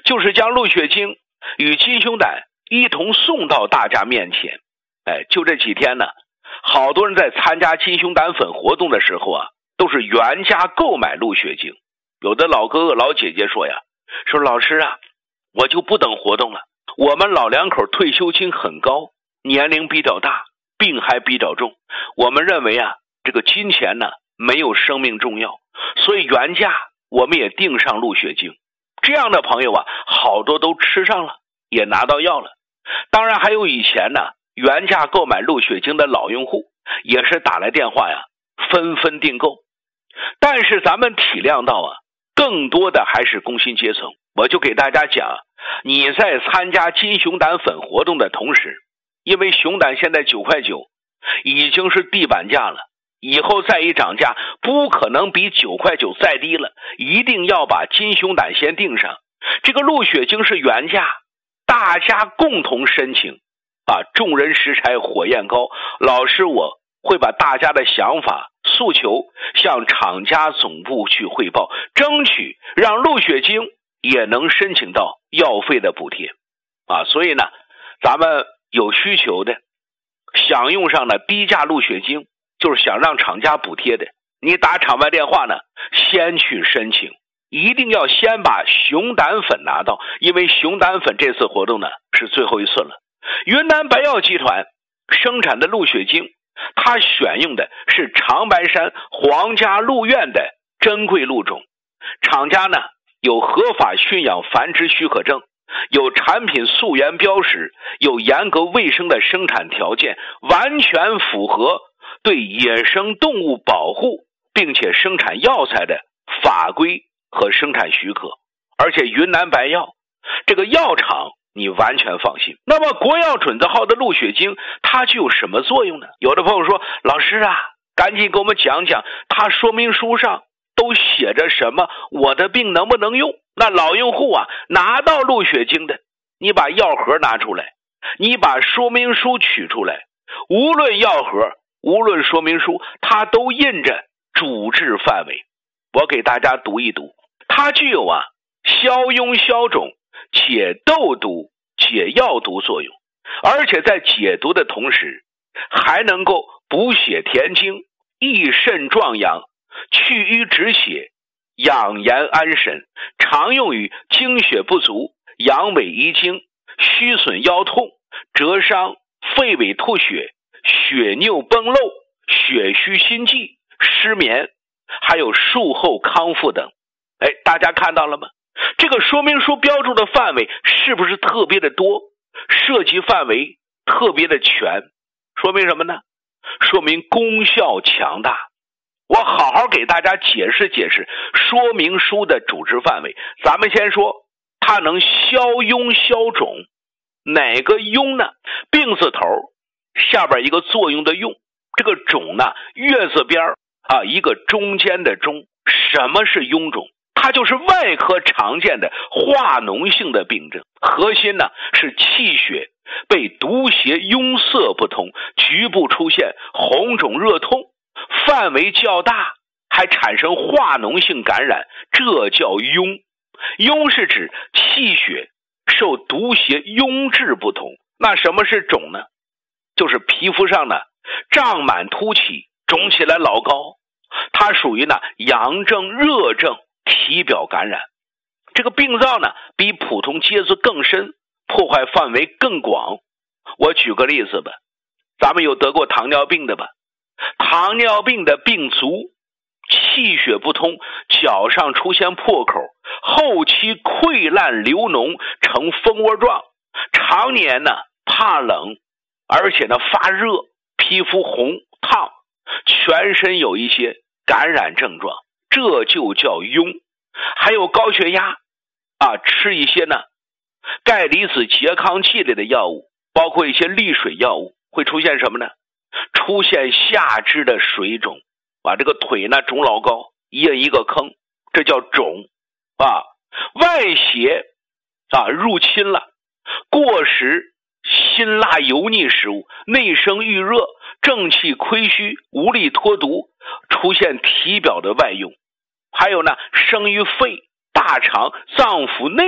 就是将鹿血精与金熊胆一同送到大家面前。就这几天呢，好多人在参加金熊胆粉活动的时候啊，都是原价购买鹿血精。有的老哥哥老姐姐说呀，说老师啊，我就不等活动了，我们老两口退休金很高，年龄比较大，病还比较重，我们认为啊，这个金钱呢没有生命重要，所以原价我们也订上鹿血精。这样的朋友啊，好多都吃上了，也拿到药了。当然还有以前呢原价购买鹿血精的老用户，也是打来电话呀，纷纷订购。但是咱们体谅到啊，更多的还是工薪阶层。我就给大家讲，你在参加金熊胆粉活动的同时，因为熊胆现在9块9，已经是地板价了，以后再一涨价，不可能比9块9再低了，一定要把金熊胆先订上。这个鹿血精是原价，大家共同申请啊，众人拾柴火焰高。老师我会把大家的想法诉求向厂家总部去汇报，争取让鹿血精也能申请到药费的补贴啊。所以呢，咱们有需求的想用上的低价鹿血精，就是想让厂家补贴的，你打场外电话呢，先去申请，一定要先把熊胆粉拿到，因为熊胆粉这次活动呢是最后一次了。云南白药集团生产的鹿血精，它选用的是长白山皇家鹿苑的珍贵鹿种，厂家呢有合法驯养繁殖许可证，有产品溯源标识，有严格卫生的生产条件，完全符合对野生动物保护并且生产药材的法规和生产许可。而且云南白药这个药厂你完全放心。那么国药准字号的鹿血精它具有什么作用呢？有的朋友说，老师啊，赶紧给我们讲讲它说明书上都写着什么，我的病能不能用？那老用户啊，拿到鹿血精的，你把药盒拿出来，你把说明书取出来，无论药盒无论说明书，它都印着主治范围。我给大家读一读，它具有啊消痈消肿、解痘毒、解药毒作用，而且在解毒的同时还能够补血填精、益肾壮阳、去瘀止血、养颜安神，常用于精血不足、阳痿遗精、虚损腰痛、折伤、肺痿吐血、血尿崩漏、血虚心悸、失眠，还有术后康复等。大家看到了吗？这个说明书标注的范围是不是特别的多，涉及范围特别的全？说明什么呢？说明功效强大。我好好给大家解释解释说明书的主治范围。咱们先说它能消痈消肿，哪个痈呢？病字头下边一个作用的用，这个肿呢月字边啊一个中间的中。什么是痈肿？它就是外科常见的化脓性的病症，核心呢是气血被毒邪壅塞不通，局部出现红肿热痛，范围较大，还产生化脓性感染，这叫痈。痈是指气血受毒邪壅滞不通。那什么是肿呢？就是皮肤上呢胀满凸起，肿起来老高，它属于呢阳症热症，体表感染。这个病灶呢比普通疖子更深，破坏范围更广。我举个例子吧，咱们有得过糖尿病的吧？糖尿病的病足，气血不通，脚上出现破口，后期溃烂流脓呈蜂窝状，常年呢怕冷，而且呢发热，皮肤红烫，全身有一些感染症状，这就叫痈。还有高血压啊，吃一些呢钙离子拮抗剂类的药物，包括一些利水药物，会出现什么呢？出现下肢的水肿，把这个腿呢肿老高，一个坑，这叫肿啊。外邪啊入侵了，过食辛辣油腻食物，内生郁热，正气亏虚，无力脱毒，出现体表的外用。还有呢，生于肺、大肠、脏腑内